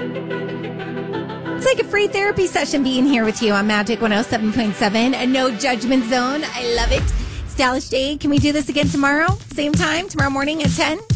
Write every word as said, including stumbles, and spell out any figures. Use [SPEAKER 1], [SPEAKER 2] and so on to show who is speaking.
[SPEAKER 1] It's like a free therapy session being here with you on Magic one oh seven point seven. A no judgment zone. I love it. It's Dallas J. Can we do this again tomorrow? Same time, tomorrow morning at ten?